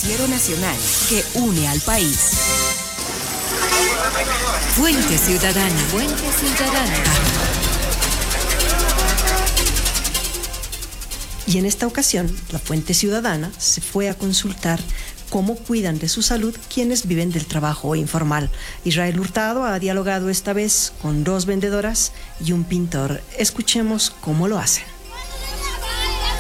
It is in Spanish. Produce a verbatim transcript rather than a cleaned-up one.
noticiero nacional que une al país. Fuente Ciudadana. Fuente Ciudadana. Y en esta ocasión, la Fuente Ciudadana se fue a consultar cómo cuidan de su salud quienes viven del trabajo informal. Israel Hurtado ha dialogado esta vez con dos vendedoras y un pintor. Escuchemos cómo lo hacen.